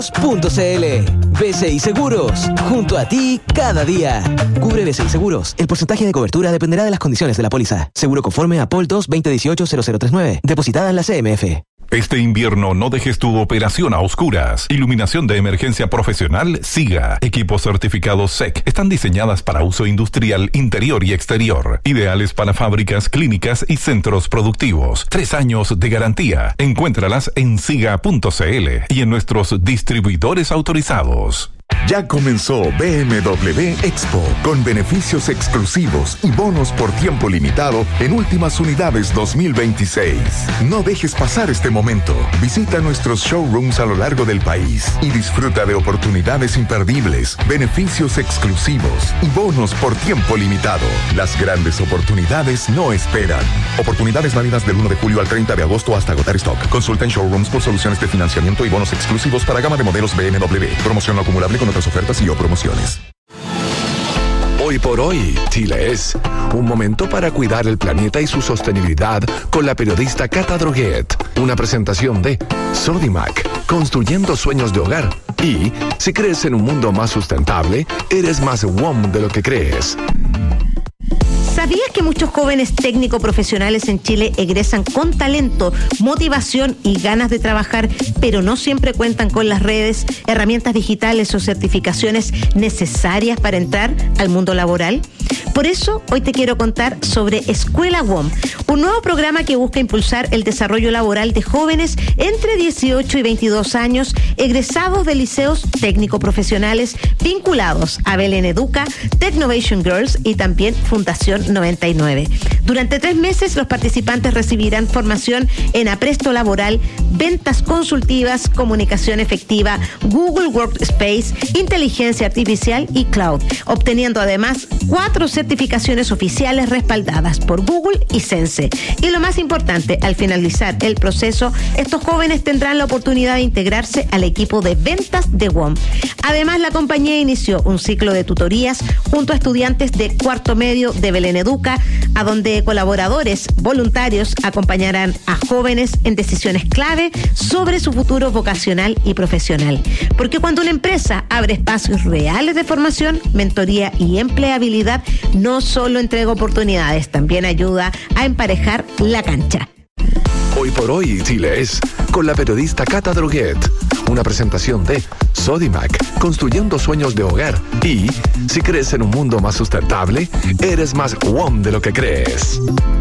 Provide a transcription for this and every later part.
BCI Seguros, junto a ti cada día. Cubre BCI Seguros. El porcentaje de cobertura dependerá de las condiciones de la póliza. Seguro conforme a POL 2-2018-0039. Depositada en la CMF. Este invierno no dejes tu operación a oscuras. Iluminación de emergencia profesional SIGA. Equipos certificados SEC. Están diseñadas para uso industrial interior y exterior. Ideales para fábricas, clínicas y centros productivos. 3 años de garantía. Encuéntralas en siga.cl y en nuestros distribuidores autorizados. Ya comenzó BMW Expo, con beneficios exclusivos y bonos por tiempo limitado en últimas unidades 2026. No dejes pasar este momento. Visita nuestros showrooms a lo largo del país y disfruta de oportunidades imperdibles, beneficios exclusivos y bonos por tiempo limitado. Las grandes oportunidades no esperan. Oportunidades válidas del 1 de julio al 30 de agosto hasta agotar stock. Consulta en showrooms por soluciones de financiamiento y bonos exclusivos para gama de modelos BMW. Promoción no acumulable con otras ofertas y o promociones. Hoy por hoy, Chile es un momento para cuidar el planeta y su sostenibilidad con la periodista Cata Droguet. Una presentación de Sodimac, construyendo sueños de hogar. Y si crees en un mundo más sustentable, eres más WOM de lo que crees. ¿Sabías que muchos jóvenes técnico-profesionales en Chile egresan con talento, motivación y ganas de trabajar, pero no siempre cuentan con las redes, herramientas digitales o certificaciones necesarias para entrar al mundo laboral? Por eso, hoy te quiero contar sobre Escuela WOM, un nuevo programa que busca impulsar el desarrollo laboral de jóvenes entre 18 y 22 años, egresados de liceos técnico-profesionales vinculados a Belén Educa, Technovation Girls y también Fundación 99. Durante 3 meses, los participantes recibirán formación en apresto laboral, ventas consultivas, comunicación efectiva, Google Workspace, inteligencia artificial y cloud, obteniendo además 4 certificaciones oficiales respaldadas por Google y Sense. Y lo más importante, al finalizar el proceso, estos jóvenes tendrán la oportunidad de integrarse al equipo de ventas de WOM. Además, la compañía inició un ciclo de tutorías junto a estudiantes de cuarto medio de Belén Educa, a donde colaboradores voluntarios acompañarán a jóvenes en decisiones clave sobre su futuro vocacional y profesional. Porque cuando una empresa abre espacios reales de formación, mentoría y empleabilidad, no solo entrega oportunidades, también ayuda a emparejar la cancha. Hoy por hoy, Chile es con la periodista Cata Droguet. Una presentación de Sodimac, construyendo sueños de hogar. Y si crees en un mundo más sustentable, eres más WOM de lo que crees.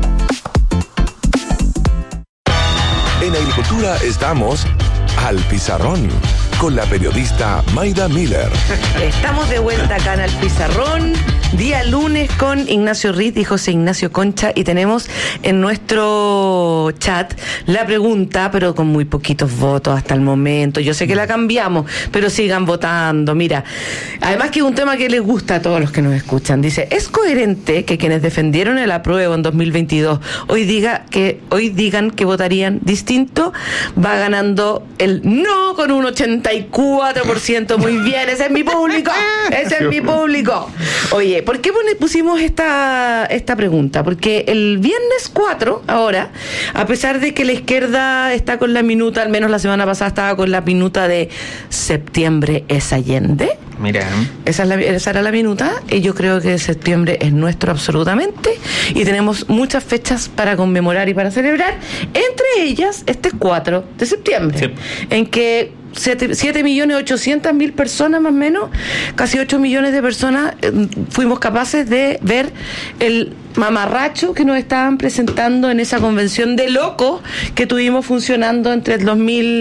En agricultura estamos al pizarrón con la periodista Maida Miller. Estamos de vuelta acá en Al Pizarrón, día lunes, con Ignacio Ritt y José Ignacio Concha, y tenemos en nuestro chat la pregunta, pero con muy poquitos votos hasta el momento. Yo sé que la cambiamos, pero sigan votando. Mira, además que es un tema que les gusta a todos los que nos escuchan. Dice, ¿es coherente que quienes defendieron el apruebo en 2022 hoy digan que votarían distinto? Va ganando el no con un 84%. Muy bien, ese es mi público. Ese es mi público. Oye, ¿por qué pusimos esta pregunta? Porque el viernes 4, ahora, a pesar de que la izquierda está con la minuta, al menos la semana pasada estaba con la minuta de septiembre es Allende. Mira. Esa era la minuta, y yo creo que septiembre es nuestro absolutamente, y tenemos muchas fechas para conmemorar y para celebrar, entre ellas este 4 de septiembre, sí, en que 7.800.000 personas más o menos, casi 8 millones de personas, fuimos capaces de ver el mamarracho que nos estaban presentando en esa convención de locos que tuvimos funcionando entre el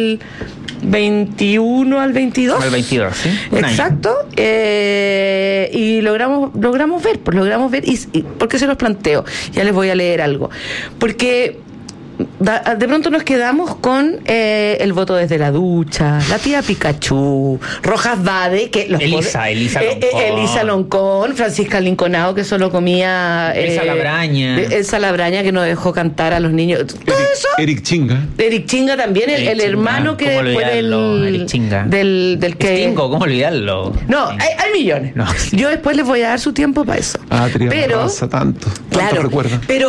2021 al 22. Al 22, ¿sí? Exacto. Y logramos ver, y ¿por qué se los planteo? Ya les voy a leer algo. Porque de pronto nos quedamos con el voto desde la ducha, la tía Pikachu, Rojas Vade, que Elisa Loncón, Francisca Linconao, que solo comía Elsa Labraña, que nos dejó cantar a los niños. Todo eso. Eric Chinga también, el hermano que después del que Stingo, ¿cómo olvidarlo? No, hay millones. No. Yo después les voy a dar su tiempo para eso. Pero tanto claro, recuerda. Pero